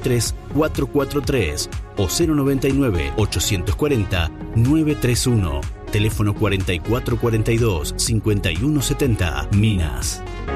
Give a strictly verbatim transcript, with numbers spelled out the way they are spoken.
tres cuatro cuatro tres o cero noventa y nueve ochocientos cuarenta nueve treinta y uno. Teléfono cuarenta y cuatro cuarenta y dos cincuenta y uno setenta. Minas.